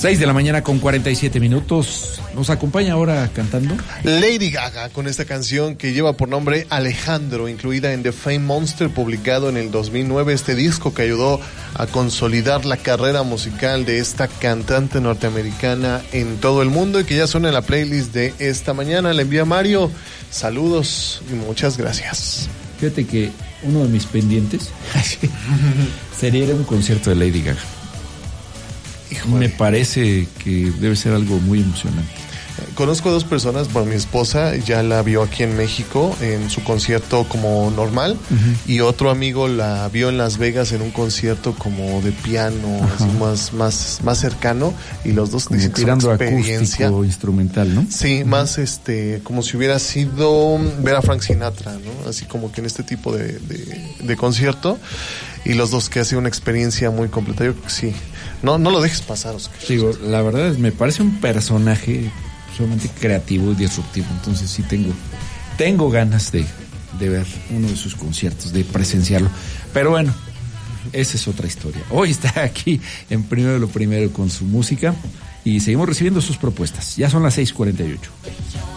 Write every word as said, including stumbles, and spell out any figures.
seis de la mañana con cuarenta y siete minutos. ¿Nos acompaña ahora cantando? Lady Gaga, con esta canción que lleva por nombre Alejandro, incluida en The Fame Monster, publicado en el dos mil nueve. Este disco que ayudó a consolidar la carrera musical de esta cantante norteamericana en todo el mundo y que ya suena en la playlist de esta mañana. Le envía Mario. Saludos y muchas gracias. Fíjate que uno de mis pendientes sería ir a un concierto de Lady Gaga. Híjole. Me parece que debe ser algo muy emocionante. Conozco a dos personas, bueno, mi esposa ya la vio aquí en México en su concierto como normal, uh-huh. y otro amigo la vio en Las Vegas en un concierto como de piano, uh-huh. así más, más, más cercano, y los dos como tirando experiencia acústico, instrumental, ¿no? Sí, uh-huh. más este, como si hubiera sido ver a Frank Sinatra, ¿no? Así como que en este tipo de, de, de concierto, y los dos que ha sido una experiencia muy completa. Yo creo que sí. No, no lo dejes pasar, Oscar. Digo, la verdad es, me parece un personaje sumamente creativo y disruptivo. Entonces sí tengo, tengo ganas de, de ver uno de sus conciertos, de presenciarlo. Pero bueno, esa es otra historia. Hoy está aquí en Primero lo Primero con su música y seguimos recibiendo sus propuestas. Ya son las seis cuarenta y ocho.